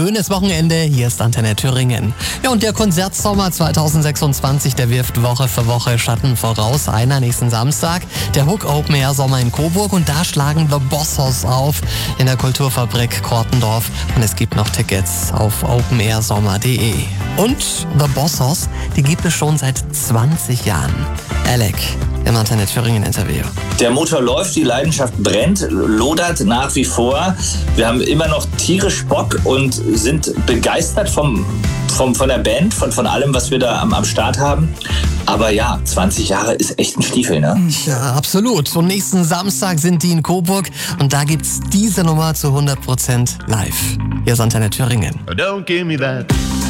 schönes Wochenende. Hier ist Antenne Thüringen. Ja, und der Konzertsommer 2026, der wirft Woche für Woche Schatten voraus. Einer nächsten Samstag, der Hook Open Air Sommer in Coburg. Und da schlagen The Bossos auf in der Kulturfabrik Kortendorf. Und es gibt noch Tickets auf openairsommer.de. Und The Bossos, die gibt es schon seit 20 Jahren. Alec im Antenne Thüringen Interview. Der Motor läuft, die Leidenschaft brennt, lodert nach wie vor. Wir haben immer noch tierisch Bock und sind begeistert von der Band, von allem, was wir da am Start haben. Aber ja, 20 Jahre ist echt ein Stiefel, ne? Ja, absolut. Und nächsten Samstag sind die in Coburg und da gibt's diese Nummer zu 100% live. Hier ist Antenne Thüringen. Don't give me that.